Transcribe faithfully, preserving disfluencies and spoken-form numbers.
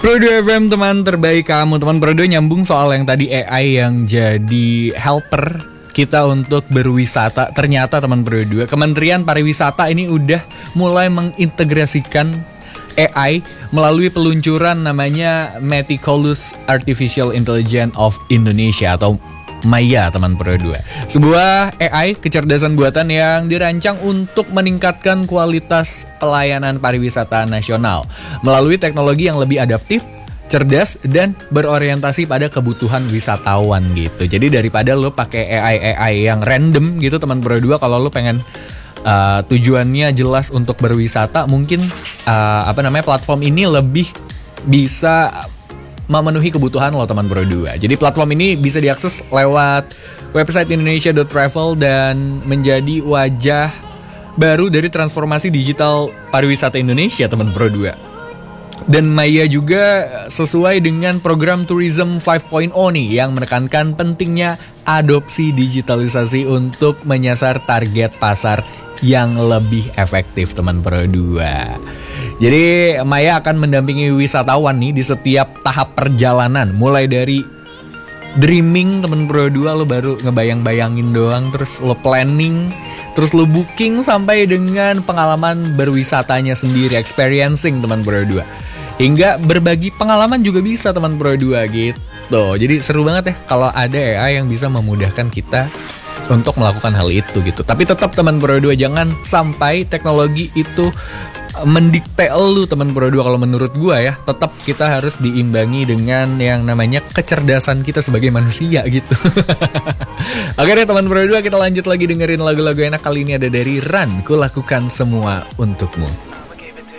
Pro dua F M, teman terbaik kamu. Teman Pro dua nyambung soal yang tadi A I yang jadi helper kita untuk berwisata. Ternyata teman Pro dua, Kementerian Pariwisata ini udah mulai mengintegrasikan A I melalui peluncuran namanya Meticulous Artificial Intelligence of Indonesia atau Maya, teman Pro dua. Sebuah A I kecerdasan buatan yang dirancang untuk meningkatkan kualitas pelayanan pariwisata nasional melalui teknologi yang lebih adaptif, cerdas, dan berorientasi pada kebutuhan wisatawan gitu. Jadi daripada lo pakai A I A I yang random gitu teman Pro dua, kalau lo pengen uh, tujuannya jelas untuk berwisata, mungkin uh, apa namanya platform ini lebih bisa memenuhi kebutuhan lo teman Pro dua. Jadi platform ini bisa diakses lewat website indonesia dot travel dan menjadi wajah baru dari transformasi digital pariwisata Indonesia teman Pro dua. Dan Maya juga sesuai dengan program Tourism lima titik nol nih yang menekankan pentingnya adopsi digitalisasi untuk menyasar target pasar yang lebih efektif teman Pro dua. Jadi Maya akan mendampingi wisatawan nih di setiap tahap perjalanan, mulai dari dreaming temen Pro dua, lo baru ngebayang-bayangin doang, terus lo planning, terus lo booking, sampai dengan pengalaman berwisatanya sendiri, experiencing teman Pro dua. Hingga berbagi pengalaman juga bisa teman Pro dua gitu. Jadi seru banget ya kalau ada A I yang bisa memudahkan kita untuk melakukan hal itu gitu. Tapi tetap teman Pro dua, jangan sampai teknologi itu mendikte lu teman Pro dua. Kalau menurut gua ya, tetap kita harus diimbangi dengan yang namanya kecerdasan kita sebagai manusia gitu. Oke deh teman Pro dua, kita lanjut lagi dengerin lagu-lagu enak. Kali ini ada dari Ran, Ku Lakukan Semua Untukmu.